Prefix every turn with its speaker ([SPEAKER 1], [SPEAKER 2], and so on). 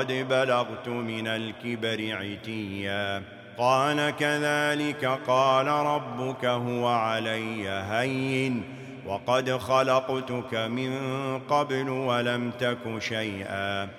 [SPEAKER 1] بلغت من الكبر عتيا قال كذلك قال ربك هو علي هين وقد خلقتك من قبل ولم تك شيئا